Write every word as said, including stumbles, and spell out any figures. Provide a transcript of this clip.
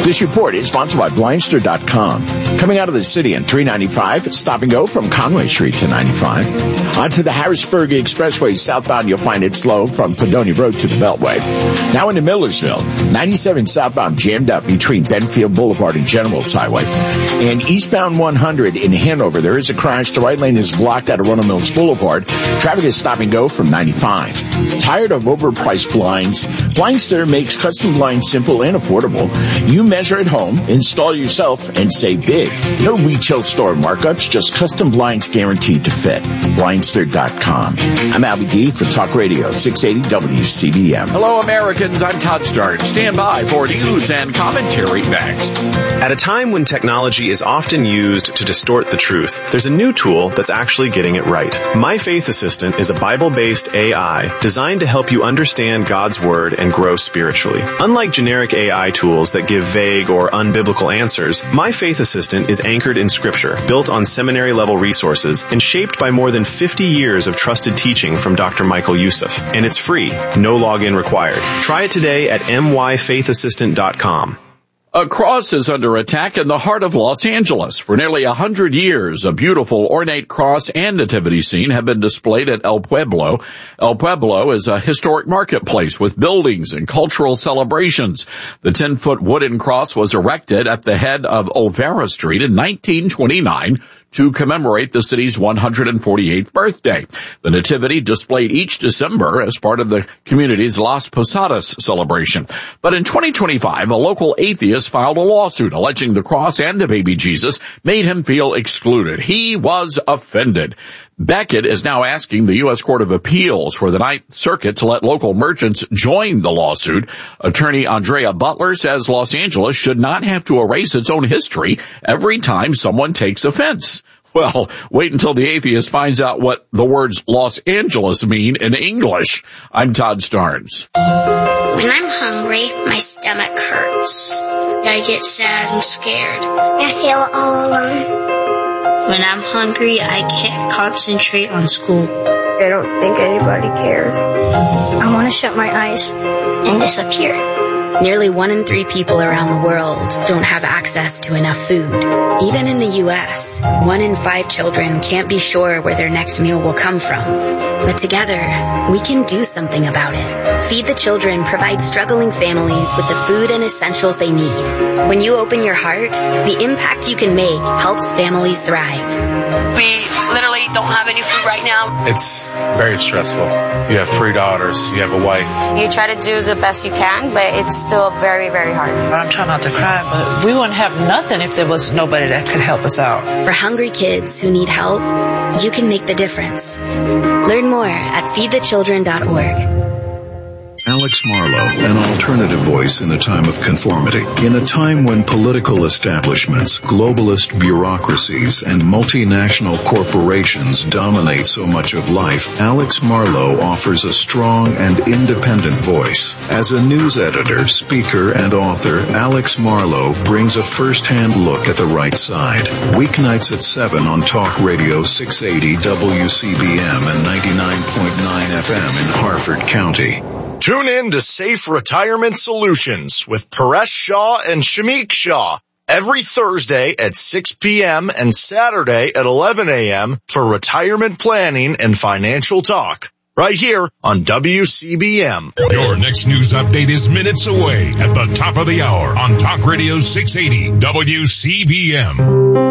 This report is sponsored by Blindster dot com. Coming out of the city on three ninety-five, stop and go from Conway Street to ninety-five. Onto the Harrisburg Expressway southbound, you'll find it slow from Padonia Road to the Beltway. Now into Millersville, ninety-seven southbound jammed up between Benfield Boulevard and Generals Highway. And eastbound one hundred in Hanover, there is a crash. The right lane is blocked out of Rono Mills Boulevard. Traffic is stop and go from ninety-five. Tired of overpriced blinds? Blindster makes custom blinds simple and affordable. You measure at home, install yourself, and save big. No retail store markups, just custom blinds guaranteed to fit. Blindster dot com. I'm Al McGee for Talk Radio six eighty W C B M. Hello, Americans. I'm Todd Stark. Stand by for news and commentary next. At a time when technology is often used to distort the truth, there's a new tool that's actually getting it right. My Faith Assistant is a Bible-based A I designed to help you understand God's Word and grow spiritually. Unlike generic A I tools that give vague or unbiblical answers, My Faith Assistant is anchored in Scripture, built on seminary-level resources, and shaped by more than fifty years of trusted teaching from Doctor Michael Youssef. And it's free, no login required. Try it today at m y faith assistant dot com. A cross is under attack in the heart of Los Angeles. For nearly a hundred years, a beautiful ornate cross and nativity scene have been displayed at El Pueblo. El Pueblo is a historic marketplace with buildings and cultural celebrations. The ten-foot wooden cross was erected at the head of Olvera Street in nineteen twenty-nine to commemorate the city's one hundred forty-eighth birthday. The nativity displayed each December as part of the community's Las Posadas celebration. But in twenty twenty-five, a local atheist filed a lawsuit alleging the cross and the baby Jesus made him feel excluded. He was offended. Beckett is now asking the U S Court of Appeals for the Ninth Circuit to let local merchants join the lawsuit. Attorney Andrea Butler says Los Angeles should not have to erase its own history every time someone takes offense. Well, wait until the atheist finds out what the words Los Angeles mean in English. I'm Todd Starnes. When I'm hungry, my stomach hurts. I get sad and scared. I feel all alone. When I'm hungry, I can't concentrate on school. I don't think anybody cares. I want to shut my eyes and disappear. Nearly one in three people around the world don't have access to enough food. Even in the U S, one in five children can't be sure where their next meal will come from. But together, we can do something about it. Feed the Children provides struggling families with the food and essentials they need. When you open your heart, the impact you can make helps families thrive. We literally don't have any food right now. It's very stressful. You have three daughters, you have a wife. You try to do the best you can, but it's still very, very hard. I'm trying not to cry, but we wouldn't have nothing if there was nobody that could help us out. For hungry kids who need help, you can make the difference. Learn more at feed the children dot org. Alex Marlowe, an alternative voice in a time of conformity. In a time when political establishments, globalist bureaucracies, and multinational corporations dominate so much of life, Alex Marlowe offers a strong and independent voice. As a news editor, speaker, and author, Alex Marlowe brings a first-hand look at the right side. Weeknights at seven on Talk Radio six eighty W C B M and ninety-nine point nine F M in Harford County. Tune in to Safe Retirement Solutions with Paresh Shah and Shamik Shah every Thursday at six p.m. and Saturday at eleven a.m. for retirement planning and financial talk. Right here on W C B M. Your next news update is minutes away at the top of the hour on Talk Radio six eighty W C B M.